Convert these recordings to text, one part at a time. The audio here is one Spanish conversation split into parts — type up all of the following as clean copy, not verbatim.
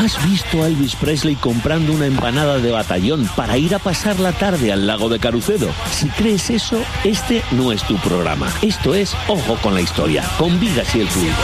¿Has visto a Elvis Presley comprando una empanada de Batallón para ir a pasar la tarde al lago de Carucedo? Si crees eso, este no es tu programa. Esto es Ojo con la Historia, con Vigas y el Fluido.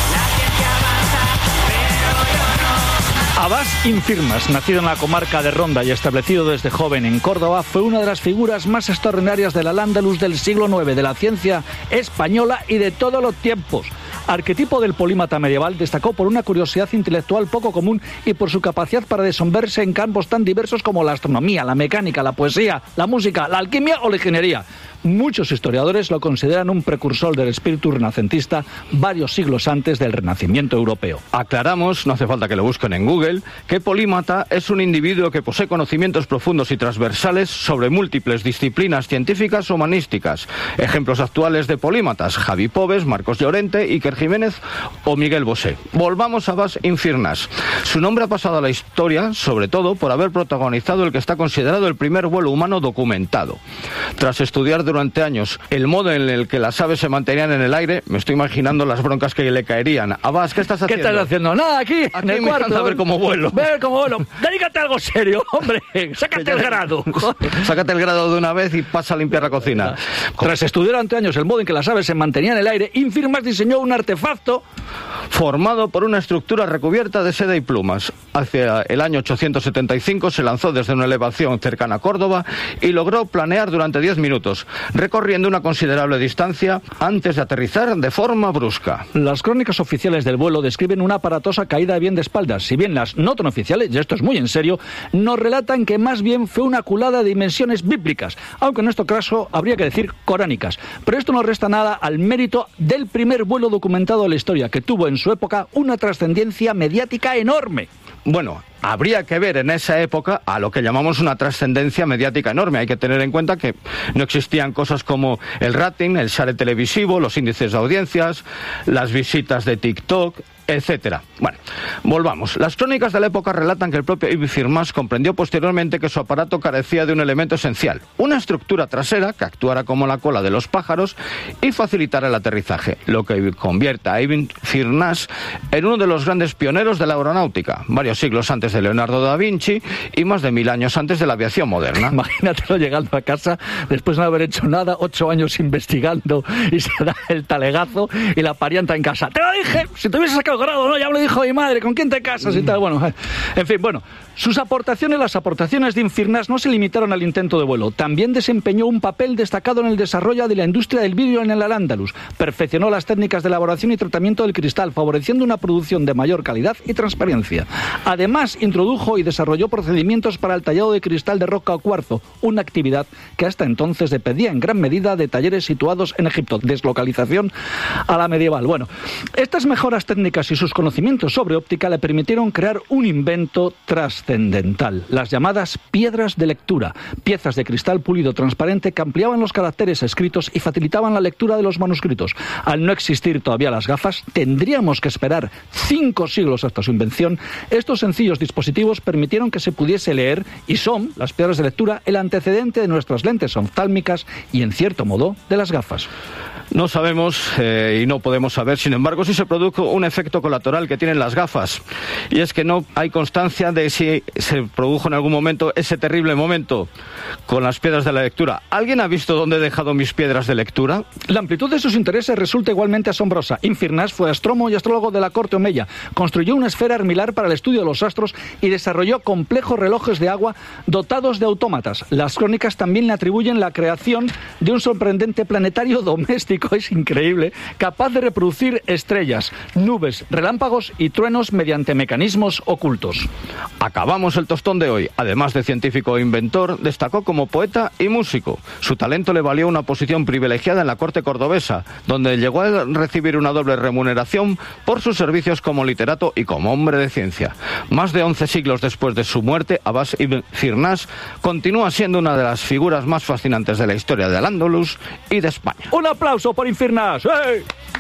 Abbas Infirmas, nacido en la comarca de Ronda y establecido desde joven en Córdoba, fue una de las figuras más extraordinarias del Al-Ándalus del siglo IX, de la ciencia española y de todos los tiempos. Arquetipo del polímata medieval, destacó por una curiosidad intelectual poco común y por su capacidad para desenvolverse en campos tan diversos como la astronomía, la mecánica, la poesía, la música, la alquimia o la ingeniería. Muchos historiadores lo consideran un precursor del espíritu renacentista varios siglos antes del Renacimiento europeo. Aclaramos, no hace falta que lo busquen en Google, que polímata es un individuo que posee conocimientos profundos y transversales sobre múltiples disciplinas científicas o humanísticas. Ejemplos actuales de polímatas: Javi Pobes, Marcos Llorente, Iker Jiménez o Miguel Bosé. Volvamos a Abbas Infirnas. Su nombre ha pasado a la historia, sobre todo por haber protagonizado el que está considerado el primer vuelo humano documentado. Tras estudiar durante años el modo en el que las aves se mantenían en el aire, me estoy imaginando las broncas que le caerían. Abbas, ¿qué estás haciendo? ¿Qué estás haciendo? Nada, aquí en el cuarto. A ver cómo vuelo. Ver cómo vuelo. Dedícate a algo serio, hombre. Sácate el grado. Sácate el grado de una vez y pasa a limpiar la cocina. Tras estudiar durante años el modo en que las aves se mantenían en el aire, Infirmas diseñó un artefacto formado por una estructura recubierta de seda y plumas. Hacia el año 875 se lanzó desde una elevación cercana a Córdoba y logró planear durante 10 minutos, recorriendo una considerable distancia antes de aterrizar de forma brusca. Las crónicas oficiales del vuelo describen una aparatosa caída bien de espaldas, si bien las no tan oficiales, y esto es muy en serio, nos relatan que más bien fue una culada de dimensiones bíblicas, aunque en este caso habría que decir coránicas. Pero esto no resta nada al mérito del primer vuelo documentado de la historia, que tuvo en su época una trascendencia mediática enorme. Bueno, habría que ver en esa época a lo que llamamos una trascendencia mediática enorme. Hay que tener en cuenta que no existían cosas como el rating, el share televisivo, los índices de audiencias, las visitas de TikTok, etcétera. Bueno, volvamos. Las crónicas de la época relatan que el propio Infirmas comprendió posteriormente que su aparato carecía de un elemento esencial, una estructura trasera que actuara como la cola de los pájaros y facilitara el aterrizaje, lo que convierte a Infirmas en uno de los grandes pioneros de la aeronáutica, varios siglos antes de Leonardo da Vinci y más de 1000 años antes de la aviación moderna. Imagínatelo llegando a casa después de no haber hecho nada, 8 años investigando, y se da el talegazo y la parienta en casa. ¡Te lo dije! Si te hubiese sacado grado, ¿no? Ya me lo dijo mi madre, ¿con quién te casas? Y tal. Bueno, en fin, bueno. Sus aportaciones, las aportaciones de Infirnas, no se limitaron al intento de vuelo. También desempeñó un papel destacado en el desarrollo de la industria del vidrio en el Al-Ándalus. Perfeccionó las técnicas de elaboración y tratamiento del cristal, favoreciendo una producción de mayor calidad y transparencia. Además, introdujo y desarrolló procedimientos para el tallado de cristal de roca o cuarzo, una actividad que hasta entonces dependía en gran medida de talleres situados en Egipto. Deslocalización a la medieval. Bueno, estas mejoras técnicas y sus conocimientos sobre óptica le permitieron crear un invento trascendental, las llamadas piedras de lectura, piezas de cristal pulido transparente que ampliaban los caracteres escritos y facilitaban la lectura de los manuscritos. Al no existir todavía las gafas, tendríamos que esperar 5 siglos hasta su invención. Estos sencillos dispositivos permitieron que se pudiese leer y son, las piedras de lectura, el antecedente de nuestras lentes oftálmicas y, en cierto modo, de las gafas. No sabemos y no podemos saber, sin embargo, si se produjo un efecto colateral que tienen las gafas. Y es que no hay constancia de si se produjo en algún momento ese terrible momento con las piedras de la lectura. ¿Alguien ha visto dónde he dejado mis piedras de lectura? La amplitud de sus intereses resulta igualmente asombrosa. Infirnas fue astrónomo y astrólogo de la corte omeya. Construyó una esfera armilar para el estudio de los astros y desarrolló complejos relojes de agua dotados de autómatas. Las crónicas también le atribuyen la creación de un sorprendente planetario doméstico, es increíble, capaz de reproducir estrellas, nubes, relámpagos y truenos mediante mecanismos ocultos. Acabamos el tostón de hoy. Además de científico e inventor, destacó como poeta y músico. Su talento le valió una posición privilegiada en la corte cordobesa, donde llegó a recibir una doble remuneración por sus servicios como literato y como hombre de ciencia. Más de 11 siglos después de su muerte, Abbas Infirnas continúa siendo una de las figuras más fascinantes de la historia de Al-Ándalus y de España. ¡Un aplauso por Infirnas! ¡Hey!